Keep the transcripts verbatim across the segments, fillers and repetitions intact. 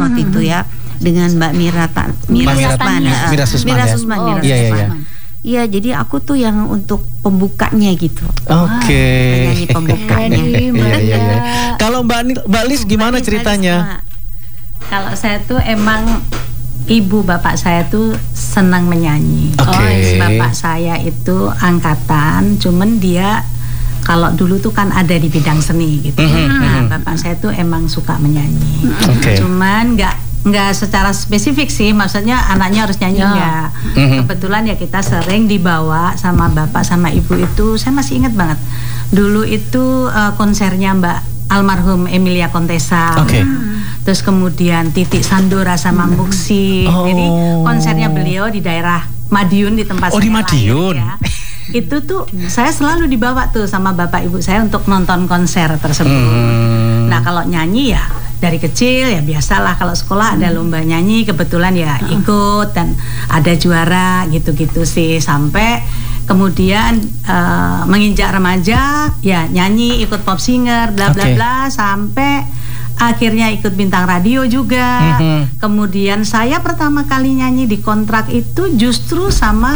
waktu itu ya dengan Mbak Mira Ta, Mira, Mira, Susman, Mira, ya. Mira Susman, Mira ya? Susman, Oh, Mira iya, iya, Susman. iya. Iya, jadi aku tuh yang untuk pembukanya gitu. Oke. Penyanyi pembukanya. Keren nih, Mbak Iya, iya, iya. Lia. Kalau Mbak Ni- Mbak Lis gimana Mbak Lis, ceritanya? Mbak Lis, Kalau saya tuh emang ibu bapak saya tuh senang menyanyi. Oke. Oh, bapak saya itu angkatan, cuman dia kalau dulu tuh kan ada di bidang seni gitu. Mhm, Nah, mhm. bapak saya tuh emang suka menyanyi. Oke. Cuman nggak nggak secara spesifik sih, maksudnya anaknya harus nyanyi Ya. nggak. Mhm. Kebetulan ya kita sering dibawa sama bapak sama ibu itu, saya masih ingat banget. Dulu itu uh, konsernya Mbak almarhum Emilia Contessa. Oke. Terus kemudian Titik Sandora sama Muksi. Oh. Jadi konsernya beliau di daerah Madiun di tempat Oh, di saya lahir, Madiun. ya. Itu tuh saya selalu dibawa tuh sama bapak ibu saya untuk nonton konser tersebut. Hmm. Nah, kalau nyanyi ya dari kecil ya biasalah, kalau sekolah ada lomba nyanyi kebetulan ya ikut dan ada juara gitu-gitu sih, sampai kemudian eh, menginjak remaja ya nyanyi ikut pop singer bla bla Oke. bla sampai akhirnya ikut bintang radio juga. Mhm. Kemudian saya pertama kali nyanyi di kontrak itu justru sama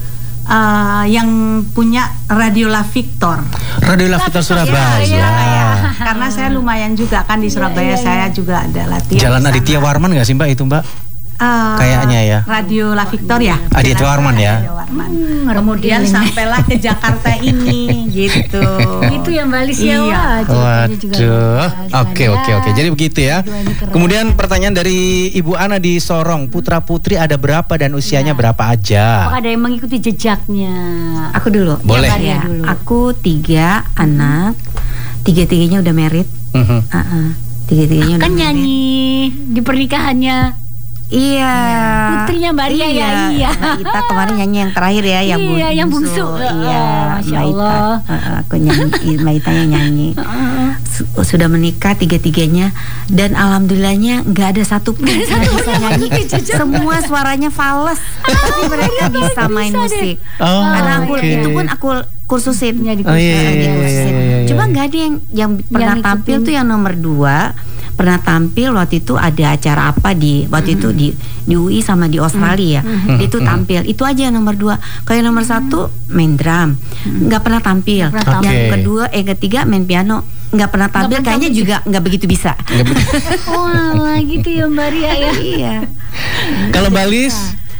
eh, yang punya Radio La Victor. Radio La Victor Surabaya. Surabaya. Karena saya lumayan juga kan di Surabaya, saya juga ada latihan. Jalan di sana. Aditya Warman nggak sih Mbak itu Mbak? Eh, Kayaknya ya. Radio La Victor ya. Aditya Warman ya. Aditya Warman. Kemudian sampailah ke Jakarta ini gitu. Itu ya Mbak Lis ya. Iya. Wah, ceritanya juga Waduh. luar biasa. Oke oke Ya. oke. Jadi begitu ya. Aduh, ini keren. Kemudian pertanyaan dari Ibu Ana di Sorong, putra putri ada berapa dan usianya Ya. berapa aja? Apakah ada yang mengikuti jejaknya? Aku dulu. Boleh. Ya, Maria Ya, dulu. aku tiga anak, tiga-tiganya udah married. Mhm. Uh-uh. Tiga-tiganya udah Kan married. nyanyi di pernikahannya. Iya. Putrinya Mbak Ria ya, iya. Mbak Ita kemarin nyanyi yang terakhir ya, yang Iya, yang bungsu. Iya, Oh, Masya Mbak Ita. Allah. Uh, aku nyanyi, Mbak Ita yang nyanyi. Su- Sudah menikah tiga-tiganya dan alhamdulillahnya nggak ada satu pun yang bisa nyanyi. Semua suaranya fals, tapi mereka bisa main bisa deh. musik. Oh, Karena aku oke. itu pun aku kursusin. Ya, Oh, iya, iya, Nah, iya, dikursusin. iya, iya, iya. Coba nggak ada yang yang pernah ngikutin. tampil tuh yang nomor dua. Pernah tampil waktu itu ada acara apa di waktu itu di di U I sama di Australia. Dia itu tampil. Itu aja yang nomor dua. Kalau yang nomor satu main drum, nggak pernah tampil. Nggak pernah Yang tampil. kedua, eh ketiga main piano, nggak pernah tampil. pernah Kayaknya tampil juga nggak begitu bisa. Nggak betul. Oh, alah, gitu ya Mbak Ria ya. Iya. Kalau Mbak Lis?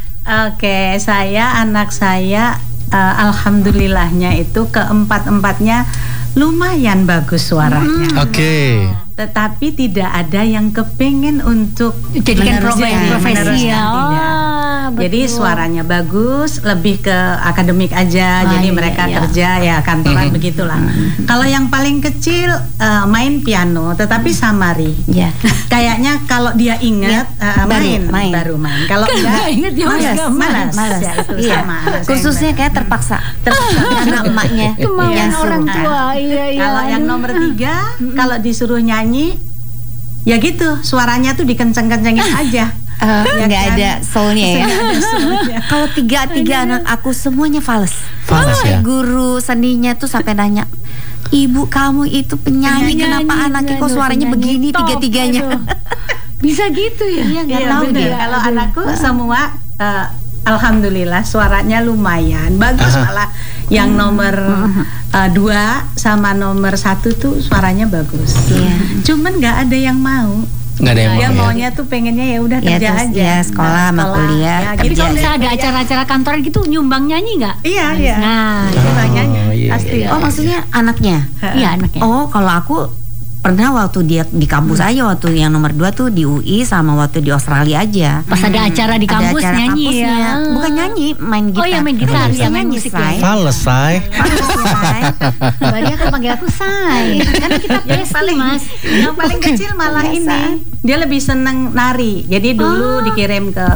Oke, saya anak saya eh, alhamdulillahnya itu keempat-empatnya lumayan bagus suaranya. Oke. Tetapi tidak ada yang kepengen untuk Jadikan meneruskan- profesi, profesi meneruskan, ya. tidak. Wah, Jadi betul. suaranya bagus, lebih ke akademik aja. Ah, jadi iya, mereka iya. kerja ya kantoran begitulah. Kalau yang paling kecil eh, main piano, tetapi samari. Ya. Kayaknya kalau dia ingat eh, baru main, main. baru main. Kalau Nggak enggak ingat dia malas, nggak main. malas, Malas. Ya, itu Iya. sama. anak saya Khususnya yang kayak terpaksa. terpaksa. Karena emaknya Kemauan yang orang suruh. tua. Iya, iya. Kalau yang Aduh. nomor tiga, kalau disuruh nyanyi, ya gitu, suaranya tuh dikenceng-kencengin aja. Eh, Ya nggak kan? ada soulnya ya. Nggak ada soulnya. Kalau tiga tiga anak aku semuanya fals. Fals ya? Guru seninya tuh sampai nanya, ibu kamu itu penyanyi, Penyanyi, kenapa anaknya kok aduh, suaranya penyanyi begini top, tiga tiganya? aduh. Bisa gitu ya? Iya, nggak Iya, tahu bener. dia. Kalau Aduh. anakku semua eh, alhamdulillah suaranya lumayan bagus. Aha. Malah yang nomor eh, dua sama nomor satu tuh suaranya bagus. Iya. Cuman nggak ada yang mau. Nggak ada yang Dia mau ya? maunya tuh pengennya ya udah Ya, kerja terus aja. ya, sekolah sama Sekolah, kuliah. ya, Tapi gitu. kalau misalnya ada acara-acara kantoran gitu nyumbang nyanyi nggak? Iya, iya. Nah, Itu banyaknya Oh, iya, pasti. iya, Oh maksudnya anaknya? iya anaknya. Oh kalau aku pernah waktu dia di kampus aja, waktu yang nomor dua tuh di U I sama waktu di Australia aja. Pas ada acara di Ada kampus acara nyanyi kampusnya. ya. Bukan nyanyi, main gitar. Oh ya main gitar, Bisa ya main nyanyi, musik Say. ya. Fals, say. Fals, Say. Mbak Ria kan panggil aku Say. Kan kita yang besti paling mas. yang paling kecil malah Biasa. ini dia lebih seneng nari. Jadi dulu Oh. dikirim ke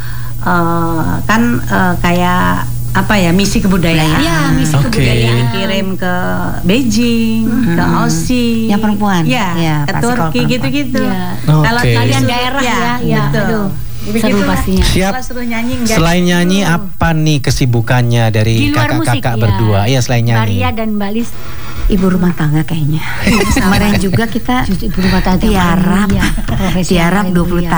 eh, kan eh, kayak apa ya misi kebudayaan. Iya, misi Oke. kebudayaan. Dikirim ke Beijing, ke Aussie. Yang perempuan? Ya, Ya, ke pasti kalau Turki perempuan. gitu-gitu. Iya. Kalau Oke. Kalian disuruh- daerah ya, ya. betul. Aduh, Begitulah. seru pastinya. Siap. Kalau suruh nyanyi enggak. Selain nyanyi apa nih kesibukannya Di dari luar musik kakak-kakak ya. berdua? Iya selain Mbak nyanyi. Ria dan Mbak Lis. Ibu rumah tangga kayaknya. Kemarin juga kita Justru ibu rumah tangga yang paling tiarap, mulia, profesi yang tiarap paling dua puluh mulia.